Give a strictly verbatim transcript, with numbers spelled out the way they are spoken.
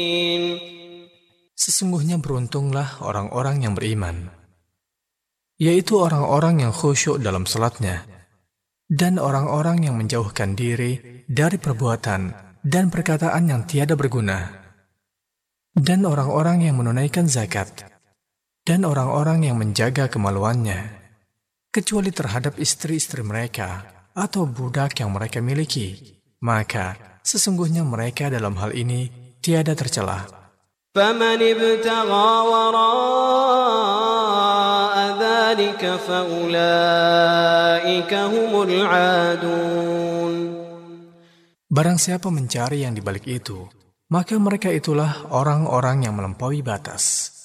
Sesungguhnya beruntunglah orang-orang yang beriman, yaitu orang-orang yang khusyuk dalam salatnya, dan orang-orang yang menjauhkan diri dari perbuatan dan perkataan yang tiada berguna, dan orang-orang yang menunaikan zakat, dan orang-orang yang menjaga kemaluannya, kecuali terhadap istri-istri mereka atau budak yang mereka miliki, maka sesungguhnya mereka dalam hal ini tiada tercela. فَمَنِ ابْتَغَى وَرَاءَ ذَلِكَ فَأُولَئِكَ هُمُ الْعَادُونَ. Barang siapa mencari yang dibalik itu, maka mereka itulah orang-orang yang melampaui batas.